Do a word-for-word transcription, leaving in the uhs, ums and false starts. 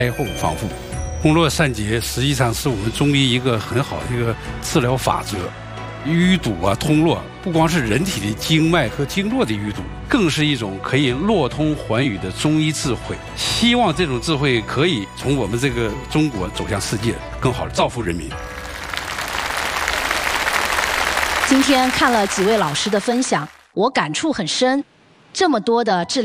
灾后防护。通络散结实际上是我们中医一个很好的一个治疗法则。淤堵啊，通络不光是人体的经脉和经络的淤堵，更是一种可以络通寰宇的中医智慧。希望这种智慧可以从我们这个中国走向世界，更好的造福人民。 今天看了几位老师的分享，我感触很深，这么多的治疗。